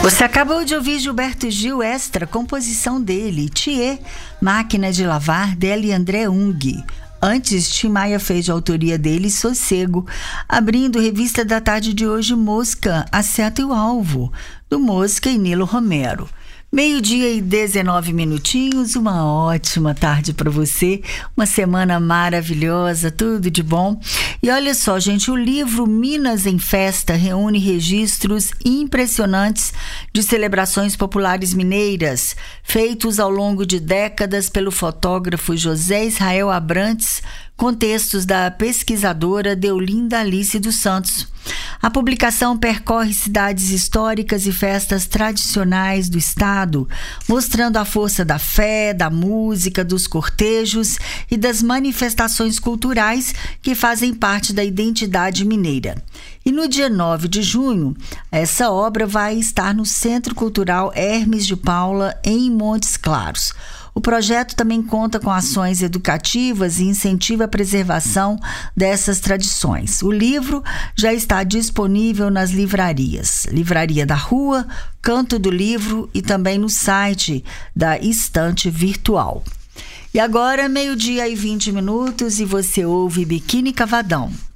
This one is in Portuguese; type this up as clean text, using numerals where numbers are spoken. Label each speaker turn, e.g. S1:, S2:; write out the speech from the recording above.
S1: Você acabou de ouvir Gilberto Gil Extra, composição dele, Thier, Máquina de Lavar, dela e André Ung. Antes, Tim Maia fez de autoria dele Sossego, abrindo Revista da Tarde de hoje Mosca, A Seta e o Alvo, do Mosca e Nilo Romero. 12:19 minutinhos, uma ótima tarde para você, uma semana maravilhosa, tudo de bom. E olha só, gente, o livro Minas em Festa reúne registros impressionantes de celebrações populares mineiras, feitos ao longo de décadas pelo fotógrafo José Israel Abrantes, com textos da pesquisadora Deolinda Alice dos Santos. A publicação percorre cidades históricas e festas tradicionais do estado, mostrando a força da fé, da música, dos cortejos e das manifestações culturais que fazem parte da identidade mineira. E no dia 9 de junho, essa obra vai estar no Centro Cultural Hermes de Paula, em Montes Claros. O projeto também conta com ações educativas e incentiva a preservação dessas tradições. O livro já está disponível nas livrarias, Livraria da Rua, Canto do Livro e também no site da Estante Virtual. E agora, 12:20 e você ouve Biquíni Cavadão.